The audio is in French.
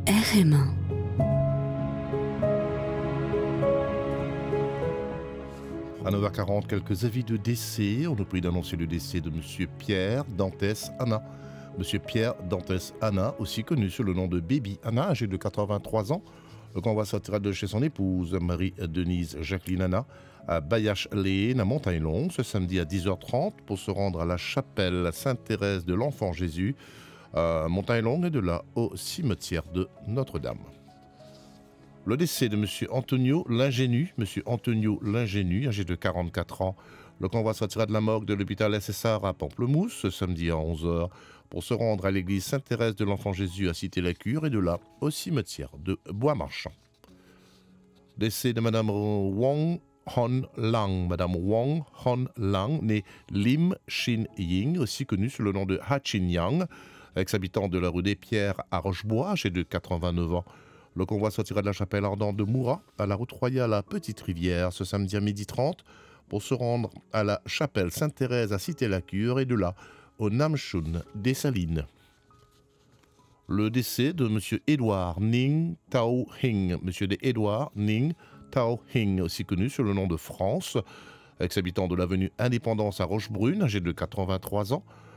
RM1. À 9h40, quelques avis de décès. On nous prie d'annoncer le décès de M. Pierre Dantès Anna. M. Pierre Dantès Anna, aussi connu sous le nom de Baby Anna, âgé de 83 ans. Le convoi sortira de chez son épouse, Marie-Denise Jacqueline Anna, à Bayache-Léen, à Montagne-Longue, ce samedi à 10h30, pour se rendre à la chapelle Sainte-Thérèse de l'Enfant Jésus, à Montagne-Longue, et de là au cimetière de Notre-Dame. Le décès de M. Antonio Lingenu, âgé de 44 ans. Le convoi sortira de la morgue de l'hôpital SSR à Pamplemousse, ce samedi à 11h, pour se rendre à l'église Sainte-Thérèse de l'Enfant Jésus à Cité-la-Cure, et de là au cimetière de Bois-Marchand. Décès de Mme Wong Hon Lang. Mme Wong Hon Lang, née Lim Shin Ying, aussi connue sous le nom de Ha Chin Yang, ex-habitant de la rue des Pierres à Rochebois, âgé de 89 ans. Le convoi sortira de la chapelle ardente de Moura à la route royale à Petite-Rivière ce samedi à 12h30 pour se rendre à la chapelle Sainte-Thérèse à Cité-la-Cure, et de là au Namchun des Salines. Le décès de M. Édouard Ning Tao Hing. M. Édouard Ning Tao Hing, aussi connu sous le nom de France, ex-habitant de l'avenue Indépendance à Rochebrune, âgé de 83 ans.